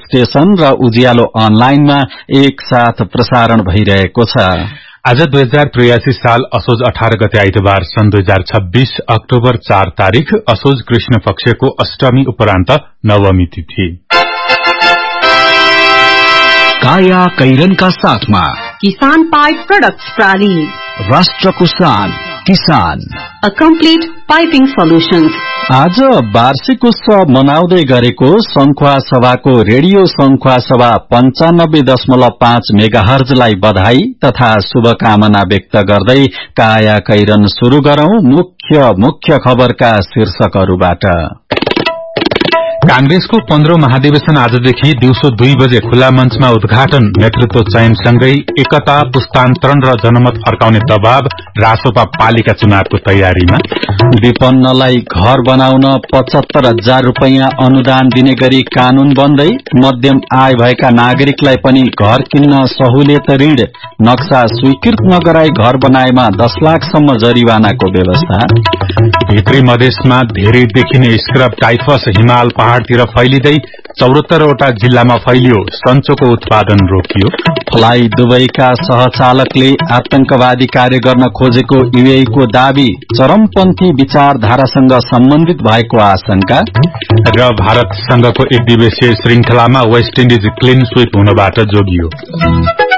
Station र उज्यालो अनलाइनमा एक साथ प्रसारण भइरहेको छ। आज 2083 साल असोज 18 गते आइतबार सन् 2026 अक्टोबर 4 तारिक असोज कृष्ण पक्षको अष्टमी उपरान्त नवमी तिथि। काया कैरनका साथमा किसान पाइप प्रोडक्ट्स प्राली, राष्ट्रको शान किसान, अ कम्प्लिट पाइपिङ सोल्युशन्स। आज वार्षिक उत्सव मनाउँदै गरेको संखुवा सभाको रेडियो संखुवा सभा 95.5 मेगाहर्जलाई बधाई तथा शुभकामना व्यक्त गर्दै काया कैरन शुरू गरौं मुख्य खबरका शीर्षकहरूबाट। कांग्रेसको 15औं महाधिवेशन आजदेखि दिउँसो 2 बजे खुला मञ्चमा उद्घाटन। नेतृत्व चयनसँगै एकता, पुस्तान्तरण र जनमत फर्काउने दबाव। रासोपा पालिका चुनावको तयारीमा। विपन्नलाई घर बनाउन 75,000 रूपैयाँ अनुदान दिने गरी कानून बन्दै। मध्यम आय भएका नागरिकलाई पनि घर किन्न सहुलियत ऋण। नक्सा स्वीकृत नगराई घर बनाएमा 10 लाखसम्म जरिवानाको व्यवस्था। भित्री मधेसमा धेरै देखिने स्क्रब टाइफस हिमाल पहाड़तिर फैलिँदै 74 वटा जिल्लामा फैलियो। सञ्चोको उत्पादन रोकियो। फ्लाई दुबईका सहचालकले आतंकवादी कार्य गर्न खोजेको यूएईको दावी। चरमपन्थी विचारधारासँग सम्बन्धित भएको आशंका। र भारतसँगको एक दिवसीय श्रृंखलामा वेस्ट इन्डिज क्लीन स्वीप हुनबाट जोगियो।